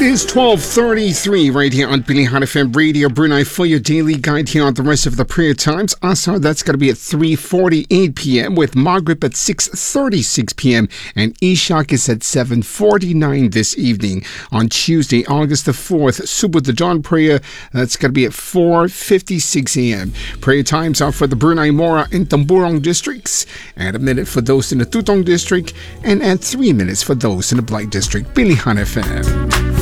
is 12:33 right here on Pilihan FM Radio Brunei for your daily guide here on the rest of the prayer times. Asar, that's going to be at 3:48 p.m. with Maghrib at 6:36 p.m. and Ishaq is at 7:49 this evening. On Tuesday, August the 4th, Subuh the Dawn prayer, that's going to be at 4:56 a.m. Prayer times are for the Brunei Mora and Tamburong districts, at a minute for those in the Tutong district, and at 3 minutes for those in the Blight district. Pilihan FM.